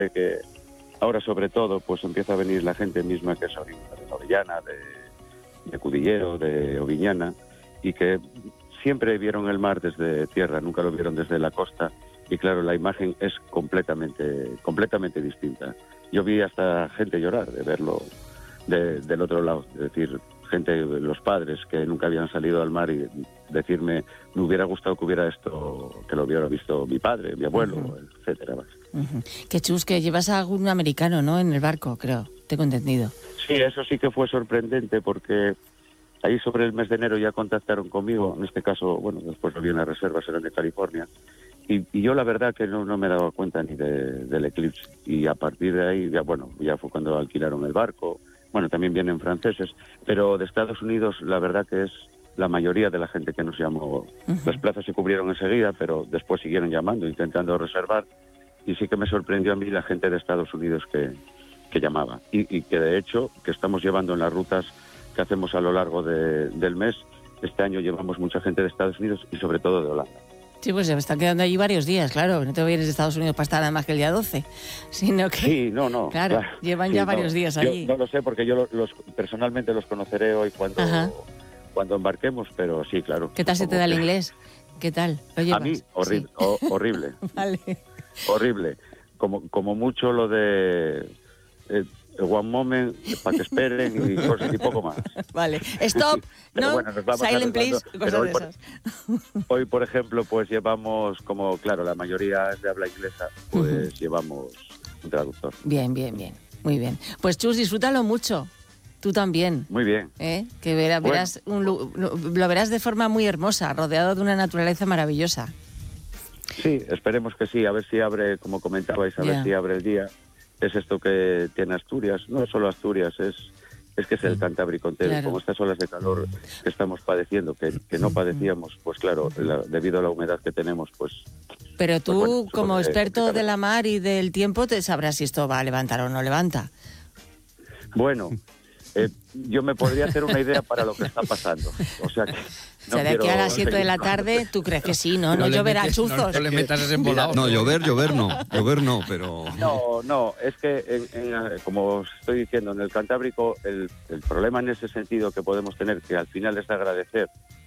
que ahora sobre todo pues empieza a venir la gente misma que es oriunda de Orellana, de Cudillero, de Oviñana, y que siempre vieron el mar desde tierra, nunca lo vieron desde la costa, y claro, la imagen es completamente distinta. Yo vi hasta gente llorar de verlo del otro lado, es decir, gente, los padres que nunca habían salido al mar y decirme, me hubiera gustado que hubiera esto, que lo hubiera visto mi padre, mi abuelo, etcétera. Que Chus, que llevas a algún americano, ¿no?, en el barco, creo, tengo entendido. Sí, eso sí que fue sorprendente porque ahí sobre el mes de enero ya contactaron conmigo, en este caso, bueno, después había unas reservas, eran de California, y yo la verdad que no me daba cuenta ni del eclipse, y a partir de ahí, ya fue cuando alquilaron el barco. Bueno, también vienen franceses, pero de Estados Unidos la verdad que es la mayoría de la gente que nos llamó. Las plazas se cubrieron enseguida, pero después siguieron llamando, intentando reservar, y sí que me sorprendió a mí la gente de Estados Unidos que llamaba, y que de hecho que estamos llevando en las rutas que hacemos a lo largo del mes. Este año llevamos mucha gente de Estados Unidos y sobre todo de Holanda. Sí, pues se me están quedando allí varios días, claro. No te vienes de Estados Unidos para estar nada más que el día 12, sino que... Sí, no. Claro, llevan ya varios días allí. Yo no lo sé porque yo personalmente los conoceré hoy cuando embarquemos, pero sí, claro. ¿Qué tal se te da el inglés? ¿Qué tal? ¿Lo llevas? A mí, horrible. Sí. Horrible. Vale. Horrible. Como mucho lo de... one moment, para que esperen y cosas y poco más. Vale. Stop, no, bueno, silent please, cosas de esas. Hoy, por ejemplo, pues llevamos, como claro, la mayoría es de habla inglesa, pues llevamos un traductor. Bien. Muy bien. Pues Chus, disfrútalo mucho. Tú también. Muy bien. Que verás lo verás de forma muy hermosa, rodeado de una naturaleza maravillosa. Sí, esperemos que sí. A ver si abre, como comentabais, ver si abre el día. Es esto que tiene Asturias, no solo Asturias, es que es el Cantábrico entero. Claro. Como estas olas de calor que estamos padeciendo, que no padecíamos, pues claro, debido a la humedad que tenemos, pues... Pero tú, como experto de la mar y del tiempo, te sabrás si esto va a levantar o no levanta. Bueno, yo me podría hacer una idea para lo que está pasando. O sea que... No, o sea, de aquí a las 7 de la tarde, ¿tú crees que sí, no? No lloverá chuzos. No le metas ese embolado. No, llover no, pero... No, es que, como os estoy diciendo, en el Cantábrico, el problema en ese sentido que podemos tener, que al final es agradecer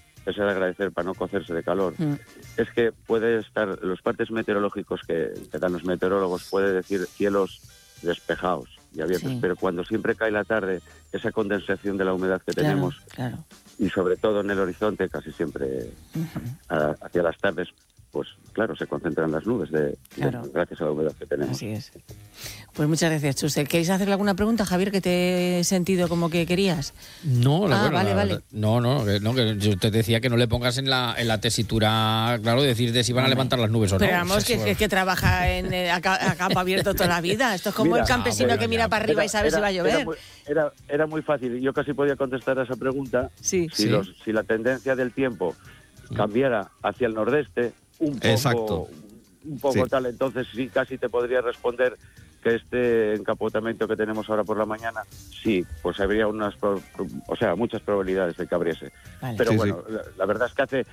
para no cocerse de calor, es que puede estar, los partes meteorológicos que dan los meteorólogos, puede decir cielos despejados y abiertos, pero cuando siempre cae la tarde, esa condensación de la humedad que tenemos, y sobre todo en el horizonte, casi siempre hacia las tardes, pues claro, se concentran las nubes gracias a la humedad que tenemos. Así es. Pues muchas gracias, Chus. ¿Queréis hacerle alguna pregunta, Javier, que te he sentido como que querías? No, vale. Que yo te decía que no le pongas en la tesitura, claro, decir de si van a levantar las nubes o no. Pero vamos, que trabaja a campo abierto toda la vida. Esto es como el campesino que mira para arriba y sabe si va a llover. Era muy fácil. Yo casi podía contestar a esa pregunta. Si la tendencia del tiempo cambiara hacia el nordeste, un poco tal, entonces sí, casi te podría responder que este encapotamiento que tenemos ahora por la mañana, sí, pues habría muchas probabilidades de que abriese. Vale. Pero la verdad es que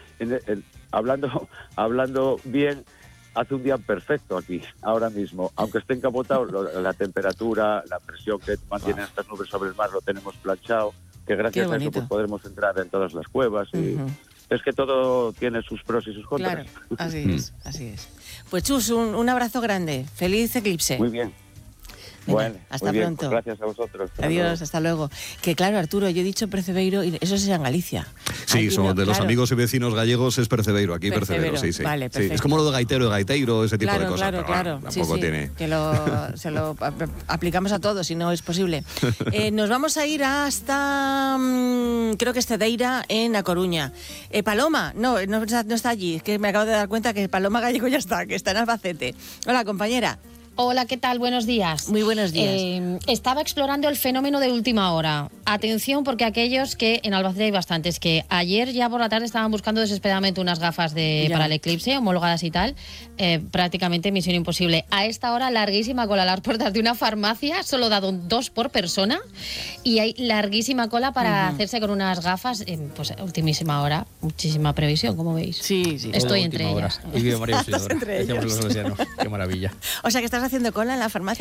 hablando bien, hace un día perfecto aquí, ahora mismo. Aunque esté encapotado, la temperatura, la presión que mantienen estas nubes sobre el mar lo tenemos planchado, que gracias a eso pues, podremos entrar en todas las cuevas y... Es que todo tiene sus pros y sus contras. Claro, así es. Pues Chus, un abrazo grande. Feliz eclipse. Muy bien. Venga, bueno, hasta pronto. Pues gracias a vosotros. Adiós, hasta luego. Que claro, Arturo, yo he dicho Percebeiro y eso es en Galicia. Sí, son de los amigos y vecinos gallegos es Percebeiro, aquí Percebeiro, sí. Vale, sí. Es como lo de gaiteiro, ese tipo de cosas. Claro. Tampoco tiene... Que se lo aplicamos a todos, si no es posible. Nos vamos a ir hasta, creo que es Cedeira, en A Coruña. Paloma, no está allí. Es que me acabo de dar cuenta que Paloma Gallego ya está, que está en Albacete. Hola, compañera. Hola, ¿qué tal? Buenos días. Muy buenos días. Estaba explorando el fenómeno de última hora. Atención, porque aquellos que en Albacete hay bastantes, que ayer ya por la tarde estaban buscando desesperadamente unas gafas para el eclipse, homologadas y tal, prácticamente misión imposible. A esta hora, larguísima cola a las puertas de una farmacia, solo dado 2 por persona, y hay larguísima cola para hacerse con unas gafas, pues ultimísima hora, muchísima previsión, como veis. Sí. Estoy entre ellas. Y María Auxiliadora. Estás entre ellos. Qué maravilla. O sea que estás haciendo cola en la farmacia.